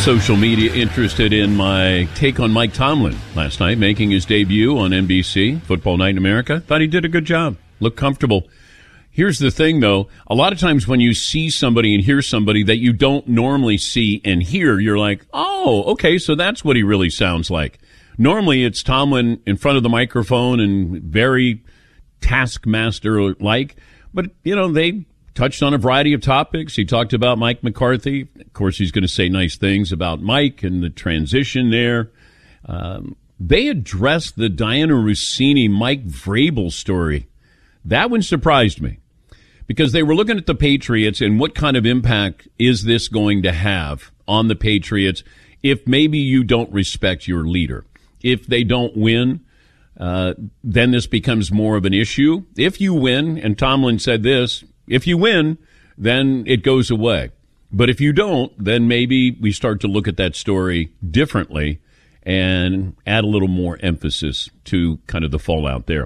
social media interested in my take on Mike Tomlin last night, making his debut on NBC, Football Night in America. Thought he did a good job. Looked comfortable. Here's the thing, though. A lot of times when you see somebody and hear somebody that you don't normally see and hear, you're like, oh, okay, so that's what he really sounds like. Normally, it's Tomlin in front of the microphone and very taskmaster-like. But, you know, they touched on a variety of topics. He talked about Mike McCarthy. Of course, he's going to say nice things about Mike and the transition there. They addressed the Diana Russini, Mike Vrabel story. That one surprised me because they were looking at the Patriots and what kind of impact is this going to have on the Patriots if maybe you don't respect your leader. If they don't win, then this becomes more of an issue. If you win, and Tomlin said this, if you win, then it goes away. But if you don't, then maybe we start to look at that story differently and add a little more emphasis to kind of the fallout there.